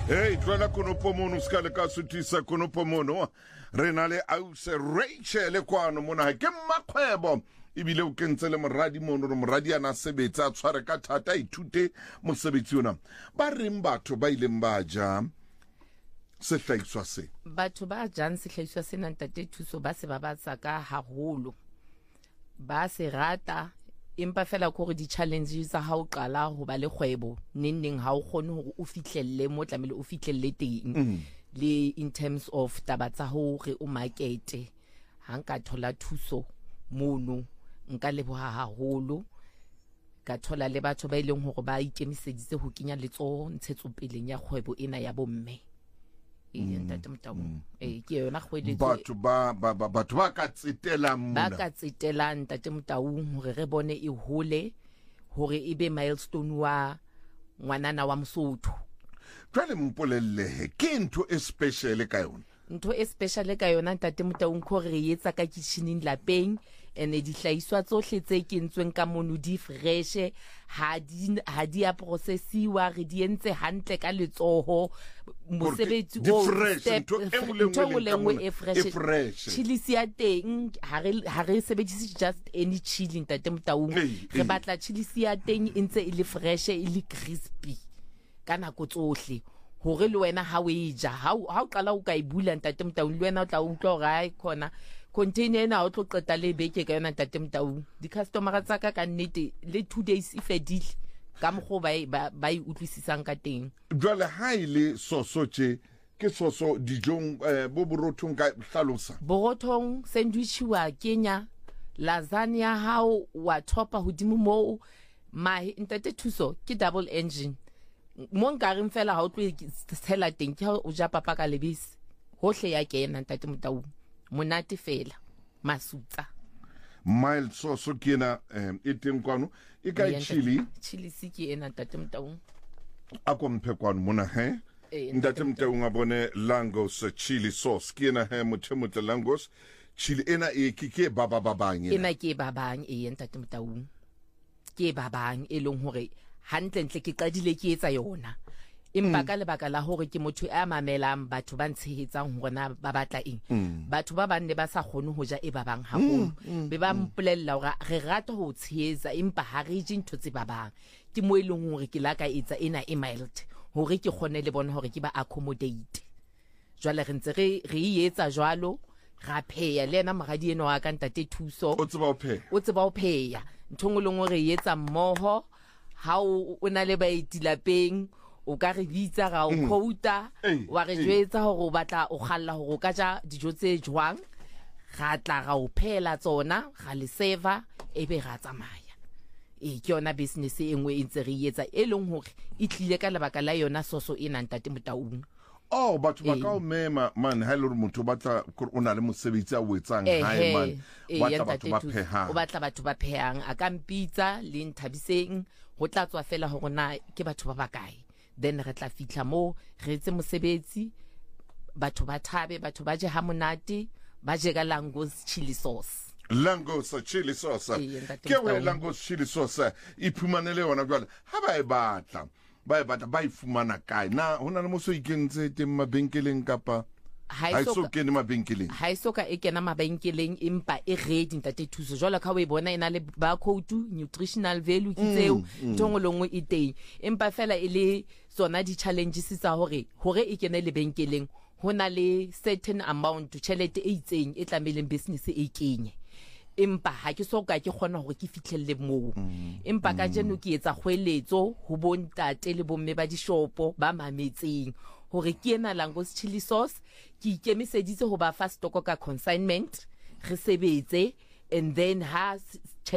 Hey, tloela konopo mono ska le ka sutisa konopo mono. Re na le ause Rachel kwano mona ke mmakgwebo. Ibile o kentse le moradi mono moradi ana sebetsa tshware ka thata ithute mosebetsi ona. Ba reng batho ba ileng ba ja sehlaiswa se. Batho ba jang sehlaiswa sena ntate thuso ba se ba batsa ka haholo. Ba se rata empa fela gore di challenges tsa ha o qala ho ba le kgwebo neng ha o kgone hore o fihlelle mo tlamele o fihlelle teng le in terms of taba tsa hore o market ha nka thola thuso mono nka leboha haholo ka thola le batho ba ileng hore ba ikemiseditse ho kenya letsoho ntshetsopeleng ya kgwebo ena ya bomme ntate Mtaung ke yona kgwedi batho ba ka tsetelang mona ba ka tsetelang ntate Mtaung hore re bone e hole hore e be milestone wa ngwanana wa Mosotho. Jwale mpolelle ke ntho e special ka yona. Ntho e special ka yona ntate Mtaung ko re etsa ka kitchening lapeng ene di hlaiswa tsohle tse kentsweng ka mono di fresh ha di a processiwa re di entse hantle ka letsoho mosebetsi o step engwe e fresh chili ya teng ha re sebedise just any chili ntate Mtaung re batla chili ya teng e ntse e le fresh e le crispy kana go tsohle hore le wena ha o e ja ha o qala o ka e bula ntate Mtaung le wena o tla utlwa ga e khona container ena o tlo qeta le beke ka yona ntate Mtaung di customer tsa ka nnete le 2 days e fedile ka mgo ba e utlwisisang ka teng. Jwale ha ile soso tje ke soso dijong bo borothong ka hlalosa borothong sandwich wa kenya lasagna hao wa topa hodimo mo ntate thuso ke double engine mo nkareng fela ha o tlo tshela teng ke o ja papa ka lebese hohle ya kena ntate Mtaung monate fela masutsa mild sauce kena iteng kwano e ka chili siki ena ntate Mtaung akomphe kwano mona ntate Mtaung a bone langos chili sauce kena mothemotle langos chili ena e ke babang ena ke babang ntate Mtaung ke babang e leng hore hantle ke qadile ke etsa yona empa ka lebaka la hore ke motho a mamelang batho ba ntshehetsang hore na ba batla eng batho ba banne ba sa kgone ho ja e babang haholo be ba mpolella hore re rata ho tshehetsa empa ha re je ntho tse babang ke mo eleng hore ke la ka etsa ena e mild hore ke kgone le bona hore ke ba accommodate jwale re ntse re etsa jwalo ra pheya le ena mogadi eno wa ka ntate thuso o tseba o pheya nthong le ngwe re etsa mmoho ha o na le baeti lapeng o ka re bitsa ga o quota wa re jwetsa hore o batla o khalla hore o ka ja dijo tse jwang ga tla ga o phela tsona ga le server ebe ga tsamaya ke yona business engwe e ntse re etsa e leng hore e tlile ka lebaka la yona soso ena ntate Mtaung batho ba ka o mema man ha ile motho batla o na le mosebetsi a o etsang hae man batla batho ba phehang o batla batho ba phehang a ka mpitsa le nthabiseng ho tla tswa fela hore na ke batho ba bakae then re tla fitla mo re etse mosebetsi batho ba thabe batho ba je ha monate ba je ka langos chili sauce chili sauce ke we langos chili sauce iphumanele yona jwale ha ba e batla ba e fumana kae na hona le moso ikentse teng mabenkeleng kapa ha iso kene mabenkeleng ha iso ka e kena mabenkeleng empa e ready ntate thuso jwalo ka we bona ena le barcode nutritional value ke tseo tongo longwe e teng empa fela e le sona di challenges tsa hore e kene le benkeleng hona le certain amount tšhelete e itseng e tlameleng business e kenye empa ha ke soka ke kgona hore ke fitlhelle moo empa ka jeno ke etsa kgweletso ho bontate le bomme ba di shopo ba mametseng hore ke ena langos chili sauce ke ikemiseditse ho ba fa stock ka consignment re sebetse and then ha